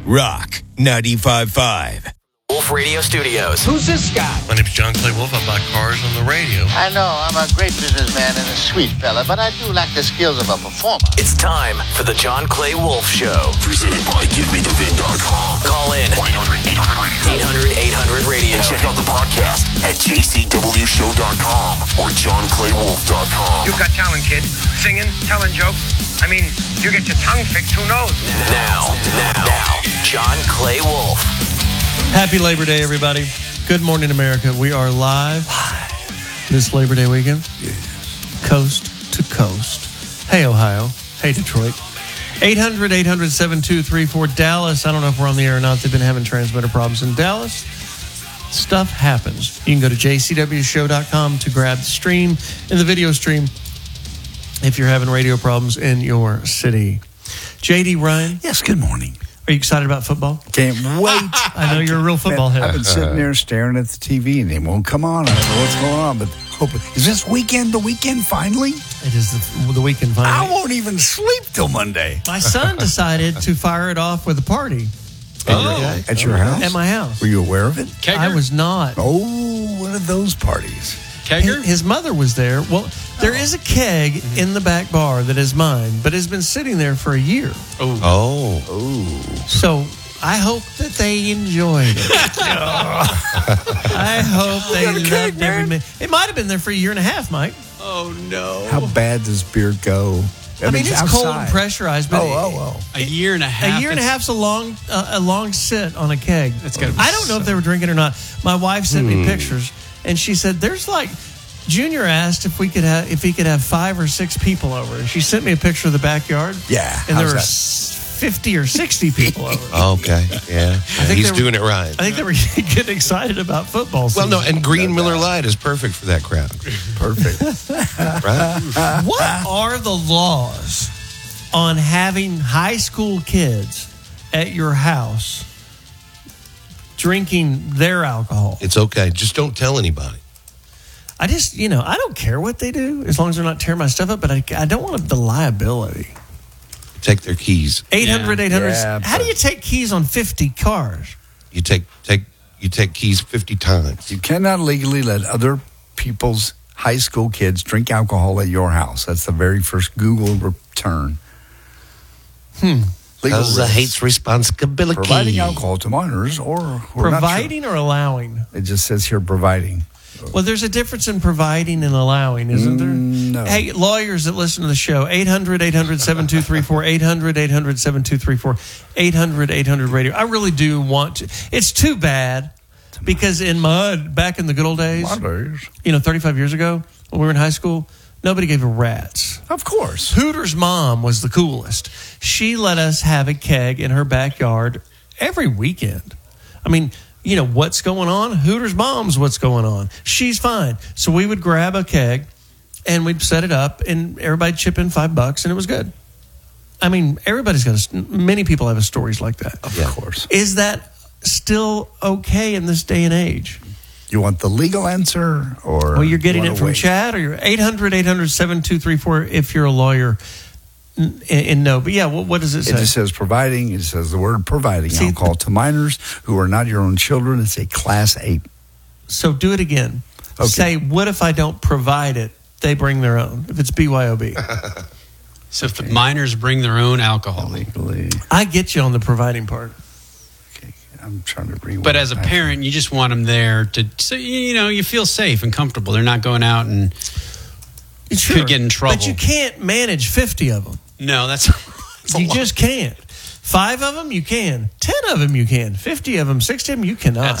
Rock 95.5. Wolf Radio Studios. Who's this guy? My name's John Clay Wolf. I buy cars on the radio. I know, I'm a great businessman and a sweet fella, but I do lack the skills of a performer. It's time for the John Clay Wolf Show. Presented by GiveMeTheVin.com. Call in 800-800-radio. Check out the podcast at JCWShow.com or JohnClayWolf.com. You've got talent, kid. Singing, telling jokes. I mean, you get your tongue fixed, who knows? Now, John Clay Wolf. Happy Labor Day, everybody. Good morning, America. We are live this Labor Day weekend. Coast to coast. Hey, Ohio. Hey, Detroit. 800-800-7234. Dallas, I don't know if we're on the air or not. They've been having transmitter problems in Dallas. Stuff happens. You can go to jcwshow.com to grab the stream and the video stream if you're having radio problems in your city. JD Ryan. Yes, good morning. Are you excited about football? Can't wait. I know you're a real football head. I've been sitting there staring at the TV and it won't come on. I don't know what's going on, but is this weekend the weekend finally? It is the weekend finally. I won't even sleep till Monday. My son decided to fire it off with a party. At your house? At my house. Were you aware of it? Kegger? I was not. Oh, one of those parties. Kegger? His mother was there. Well, there is a keg in the back bar that is mine, but it's been sitting there for a year. Oh. So I hope that they enjoyed it. I hope they loved every minute. It might have been there for a year and a half, Mike. Oh, no. How bad does beer go? I mean, it's cold and pressurized, but a year and a half. A year and a half's a long sit on a keg. That's gotta be I don't know if they were drinking or not. My wife sent me pictures, and she said there's like. Junior asked if he could have 5 or 6 people over. And she sent me a picture of the backyard. Yeah, and there were 50 or 60 people over. Okay, yeah. He's doing it right. I think they were getting excited about football season. Well, no, and Green Miller Lite is perfect for that crowd. Perfect. Right? What are the laws on having high school kids at your house drinking their alcohol? It's okay. Just don't tell anybody. I just, I don't care what they do as long as they're not tearing my stuff up, but I don't want the liability. Take their keys. 800. Yeah, how do you take keys on 50 cars? You take keys 50 times. You cannot legally let other people's high school kids drink alcohol at your house. That's the very first Google return. Because the hates responsibility. Providing alcohol to minors or providing or allowing? It just says here providing. Well, there's a difference in providing and allowing, isn't there? No. Hey, lawyers that listen to the show, 800-800-7234, 800-800-7234, 800-800-radio. I really do want to. It's too bad because back in the good old days, 35 years ago when we were in high school, nobody gave a rat's. Of course. Hooter's mom was the coolest. She let us have a keg in her backyard every weekend. I mean, what's going on? Hooter's mom's what's going on. She's fine. So we would grab a keg and we'd set it up and everybody'd chip in $5 and it was good. I mean, many people have stories like that. Of course. Is that still okay in this day and age? You want the legal answer or? Well, you're getting it from Chad or you're 800-800-7234 if you're a lawyer. And no, but yeah, what does it say? It just says providing. It says the word providing alcohol to minors who are not your own children. It's a Class 8. So do it again. Okay. Say, what if I don't provide it? They bring their own. If it's BYOB. So if the minors bring their own alcohol. Legally. I get you on the providing part. Okay, I'm trying to read. But as a parent, you just want them there so you feel safe and comfortable. They're not going out and could get in trouble. But you can't manage 50 of them. No, that's you just can't. 5 of them you can. 10 of them you can. 50 of them, 60 of them you cannot.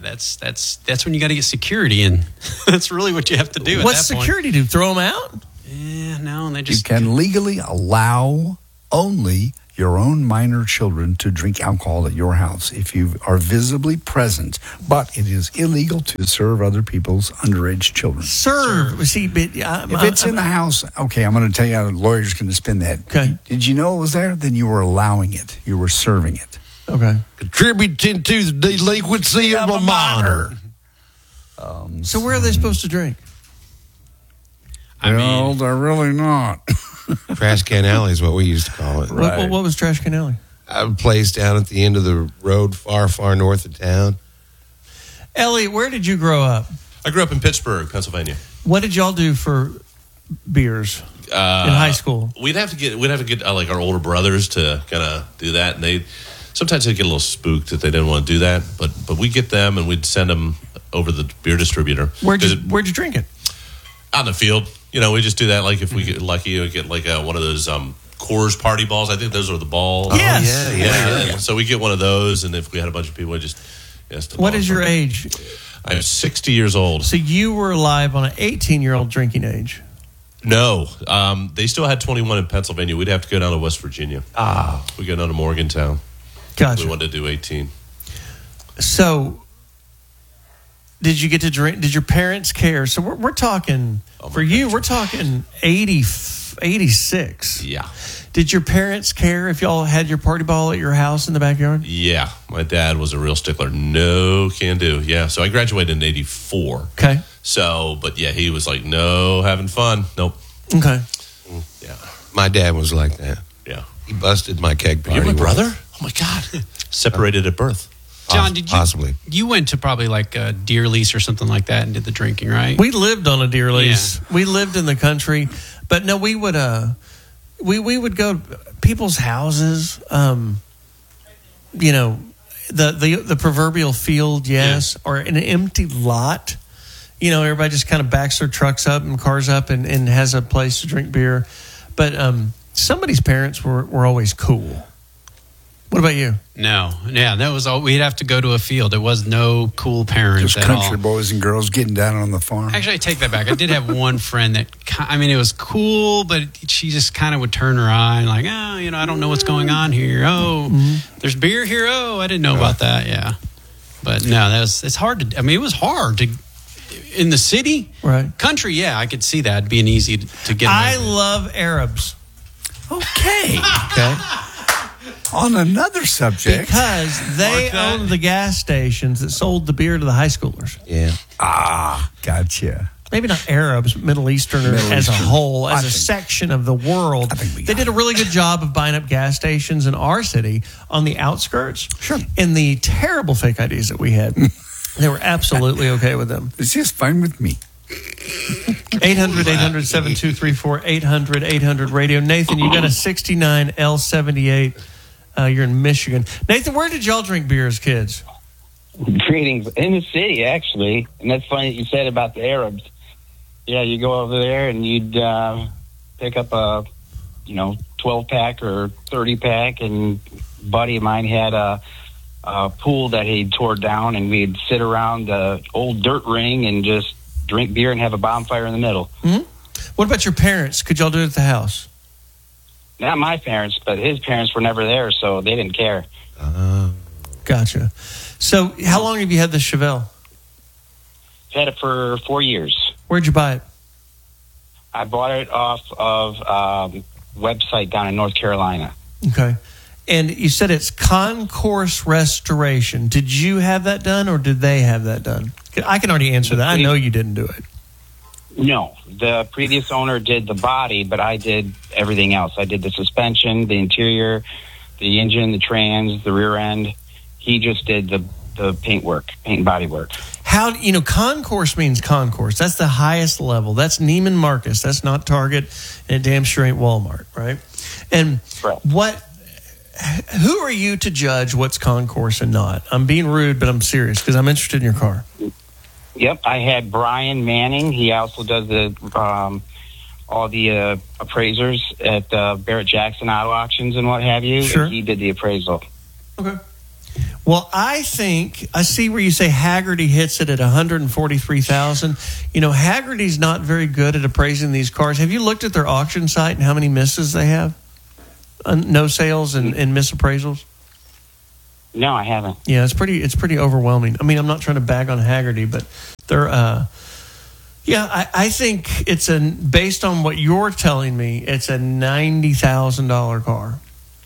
That's when you got to get security in. That's really what you have to do. What's security do? Throw them out? Yeah, no, they just. You can legally allow only your own minor children to drink alcohol at your house if you are visibly present, but it is illegal to serve other people's underage children. Serve. See, if it's in the house, okay, I'm going to tell you how lawyers can spin that. Okay. Did you know it was there? Then you were allowing it. You were serving it. Okay. Contributing to the delinquency of a minor. So where are they supposed to drink? They're really not. Trash can alley is what we used to call it. Right. What was Trash Can Alley? a place down at the end of the road, far, far north of town. Elliot, where did you grow up? I grew up in Pittsburgh, Pennsylvania. What did y'all do for beers in high school? We'd have to get like our older brothers to kind of do that, and they sometimes get a little spooked that they didn't want to do that. But we get them and we'd send them over the beer distributor. Where'd you drink it? Out in the field. We just do that. Like if we get lucky, we get like one of those Coors party balls. I think those are the balls. Yes. Yeah. So we get one of those, and if we had a bunch of people, What is your age? I'm 60 years old. So you were alive on an 18-year-old drinking age. No, they still had 21 in Pennsylvania. We'd have to go down to West Virginia. We go down to Morgantown. Gotcha. We wanted to do 18. So, did you get to drink? Did your parents care? So we're talking for you. We're talking 86. Yeah. Did your parents care if y'all had your party ball at your house in the backyard? Yeah, my dad was a real stickler. No can do. Yeah, so I graduated in 84. Okay. So, but yeah, he was like, no, having fun. Nope. Okay. Yeah. My dad was like that. Yeah. He busted my keg party. You're my brother? once. Oh my God. Separated at birth. John, did you Possibly. You went to probably like a deer lease or something like that and did the drinking, right? We lived on a deer lease. Yeah. We lived in the country, but no, we would we would go to people's houses. The proverbial field, yes, or an empty lot. Everybody just kind of backs their trucks up and cars up and has a place to drink beer. But somebody's parents were always cool. What about you? No. Yeah, that was all. We'd have to go to a field. There was no cool parents Just at all. country boys and girls getting down on the farm. Actually, I take that back. I did have one friend that, it was cool, but she just kind of would turn her eye and like, I don't know what's going on here. Oh, there's beer here. Oh, I didn't know about that. Yeah. But no, it's hard to, it was hard to, in the city. Right. Country, yeah, I could see that being easy to get. I love Arabs. Okay. On another subject. Because they owned the gas stations that sold the beer to the high schoolers. Yeah. Gotcha. Maybe not Arabs, Middle Easterners as a whole, as a section of the world. They did a really good job of buying up gas stations in our city on the outskirts. Sure. And the terrible fake IDs that we had, they were absolutely okay with them. It's just fine with me. 800-800-7234, 800-800-RADIO. Nathan, you got a 69 L78. You're in Michigan. Nathan, where did y'all drink beer as kids? Greetings. In the city, actually. And that's funny that you said about the Arabs. Yeah, you go over there and you'd pick up a, 12-pack or 30-pack, and a buddy of mine had a pool that he tore down, and we'd sit around the old dirt ring and just drink beer and have a bonfire in the middle. Mm-hmm. What about your parents? Could y'all do it at the house? Not my parents, but his parents were never there, so they didn't care. Gotcha. So how long have you had the Chevelle? I've had it for 4 years. Where'd you buy it? I bought it off of a website down in North Carolina. Okay. And you said it's Concourse Restoration. Did you have that done, or did they have that done? I can already answer that. I know you didn't do it. No, the previous owner did the body, but I did everything else. I did the suspension, the interior, the engine, the trans, the rear end. He just did the paint and body work. How, Concourse means concourse. That's the highest level. That's Neiman Marcus. That's not Target, and it damn sure ain't Walmart, right? And who are you to judge what's concourse and not? I'm being rude, but I'm serious because I'm interested in your car. Yep, I had Brian Manning. He also does all the appraisers at Barrett Jackson Auto Auctions and what have you. Sure. And he did the appraisal. Okay. Well, I think I see where you say Haggerty hits it at $143,000. Haggerty's not very good at appraising these cars. Have you looked at their auction site and how many misses they have? No sales and misappraisals? No, I haven't. Yeah, it's pretty overwhelming. I mean, I'm not trying to bag on Haggerty, but they're I think it's based on what you're telling me, it's a $90,000 car.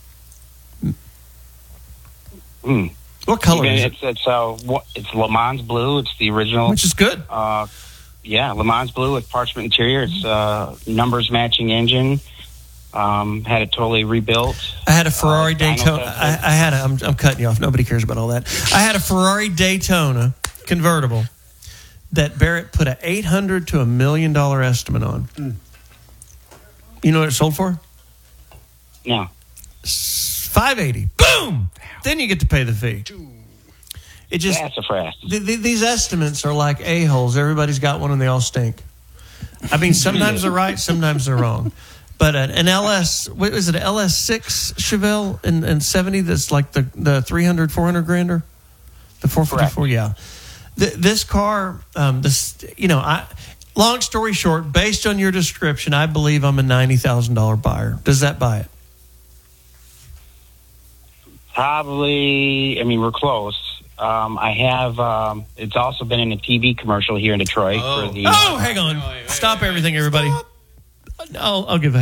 What color is it? It's Le Mans blue. It's the original, which is good. Le Mans blue with parchment interior. It's numbers matching engine. Had it totally rebuilt. I had a Ferrari Dyno Daytona. tested. I'm cutting you off. Nobody cares about all that. I had a Ferrari Daytona convertible that Barrett put a $800,000 to $1 million estimate on. You know what it sold for? No. $580,000. Boom. Then you get to pay the fee. It just Sassafras. these estimates are like a-holes. Everybody's got one and they all stink. I mean, sometimes they're right, sometimes they're wrong. But an LS, what was it, an LS6 Chevelle in 70 that's like the 300, 400 grander? The 454, Correct. yeah. This car, long story short, based on your description, I believe I'm a $90,000 buyer. Does that buy it? Probably, I mean, we're close. I have, it's also been in a TV commercial here in Detroit. For the, Oh, hang on. Stop everything, everybody. I'll give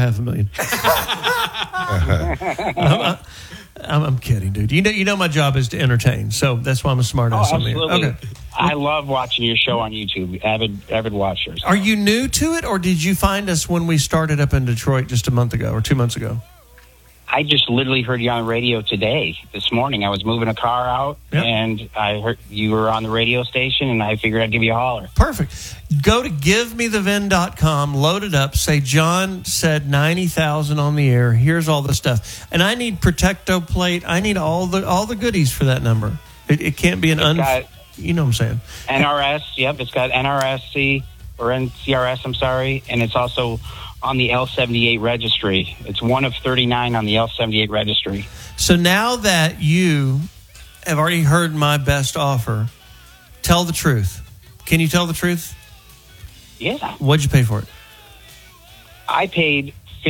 $500,000. I'm kidding, dude. You know my job is to entertain, so that's why I'm a smart ass on there. absolutely. Okay. I love watching your show on YouTube. Avid watchers. Are you new to it, or did you find us when we started up in Detroit just a month ago or 2 months ago? I just literally heard you on the radio this morning. I was moving a car out, and I heard you were on the radio station, and I figured I'd give you a holler. Perfect. Go to givemethevin.com, load it up, say John said 90,000 on the air. Here's all the stuff. And I need Protecto plate. I need all the goodies for that number. It can't be you know what I'm saying. NRS, yep, it's got NRSC or NCRS, I'm sorry, and it's also on the L78 registry. It's one of 39 on the L78 registry. So now that you have already heard my best offer, tell the truth. Can you tell the truth? Yeah. What'd you pay for it? I paid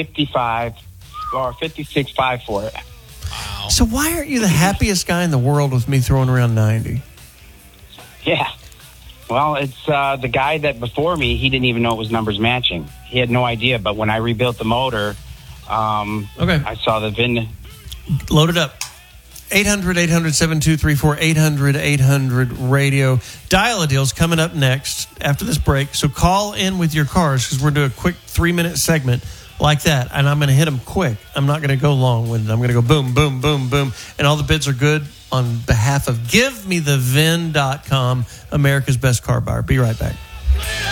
$56.5 for it. So why aren't you the happiest guy in the world with me throwing around 90? Yeah. Well, it's the guy that before me, he didn't even know it was numbers matching. He had no idea, but when I rebuilt the motor, I saw the VIN. Load it up. 800-800-7234, 800-800-RADIO. Dial-A-Deal's coming up next after this break. So call in with your cars because we're doing a quick 3-minute segment like that. And I'm going to hit them quick. I'm not going to go long-winded. I'm going to go boom, boom, boom, boom. And all the bids are good on behalf of GiveMeTheVin.com, America's best car buyer. Be right back.